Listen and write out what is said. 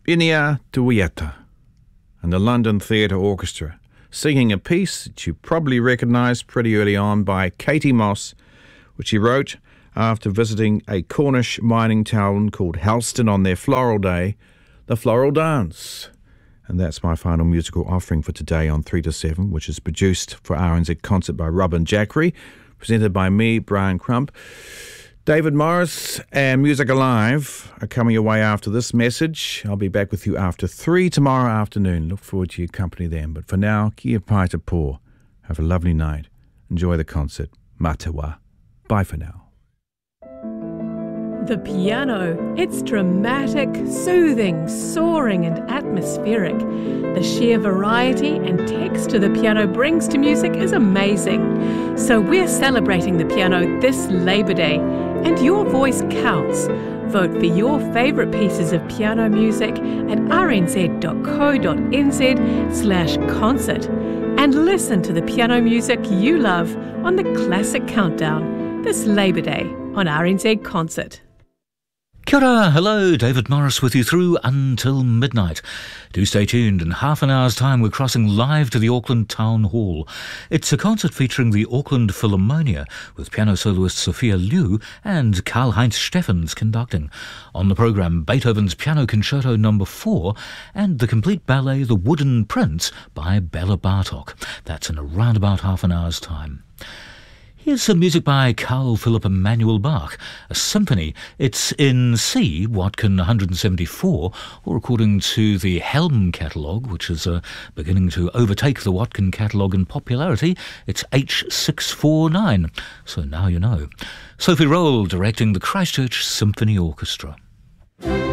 Inia Duieta and the London Theatre Orchestra, singing a piece that you probably recognised pretty early on by Katie Moss, which he wrote after visiting a Cornish mining town called Helston on their floral day, the Floral Dance. And that's my final musical offering for today on 3 to 7, which is produced for RNZ Concert by Robin Jackery, presented by me, Brian Crump. David Morris and Music Alive are coming your way after this message. I'll be back with you after 3 tomorrow afternoon. Look forward to your company then. But for now, kia pai te pō. Have a lovely night. Enjoy the concert. Matawa. Bye for now. The piano. It's dramatic, soothing, soaring and atmospheric. The sheer variety and texture the piano brings to music is amazing. So we're celebrating the piano this Labour Day, and your voice counts. Vote for your favourite pieces of piano music at rnz.co.nz/concert and listen to the piano music you love on the Classic Countdown this Labour Day on RNZ Concert. Kia ora, hello, David Morris with you through until midnight. Do stay tuned. In half an hour's time we're crossing live to the Auckland Town Hall. It's a concert featuring the Auckland Philharmonia with piano soloist Sophia Liu and Karl-Heinz Steffens conducting. On the programme, Beethoven's Piano Concerto No. 4 and the complete ballet The Wooden Prince by Bela Bartok. That's in around about half an hour's time. Here's some music by Carl Philipp Emanuel Bach, a symphony. It's in C, Watkin 174, or according to the Helm catalogue, which is beginning to overtake the Watkin catalogue in popularity, it's H649. So now you know. Sophie Roll directing the Christchurch Symphony Orchestra.